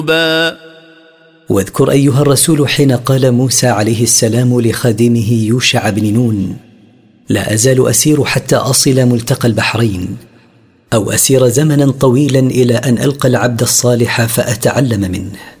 واذكر أيها الرسول حين قال موسى عليه السلام لخادمه يوشع بن نون: لا أزال أسير حتى أصل ملتقى البحرين، أو أسير زمنا طويلا إلى أن ألقى العبد الصالح فأتعلم منه.